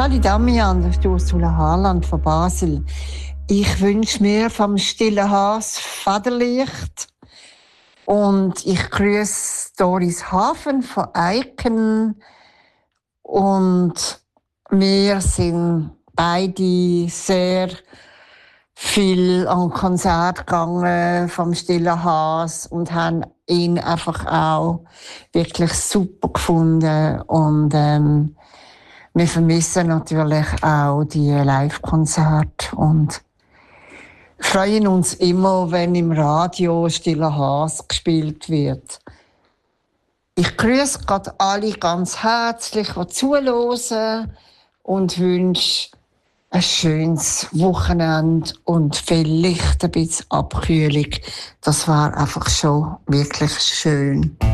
Sali Damian, das ist Ursula Harland von Basel. Ich wünsche mir vom stillen Haas Vaterlicht und ich grüße Doris Hafen von Eiken und wir sind beide sehr viel an Konzert gegangen vom stillen Haas und haben ihn einfach auch wirklich super gefunden und wir vermissen natürlich auch die Live-Konzerte und freuen uns immer, wenn im Radio Stiller Haas gespielt wird. Ich grüße gerade alle ganz herzlich, die zuhören und wünsche ein schönes Wochenende und vielleicht ein bisschen Abkühlung. Das war einfach schon wirklich schön.